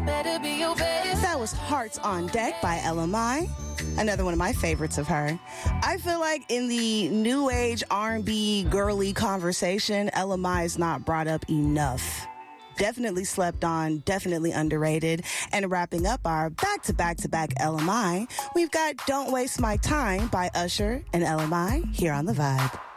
better be your best. That was Hearts on Deck by LMI. Another one of my favorites of her. I feel like in the new age R&B girly conversation, LMI is not brought up enough. Definitely slept on, definitely underrated. And wrapping up our back-to-back-to-back LMI, we've got Don't Waste My Time by Usher and LMI here on The Vibe.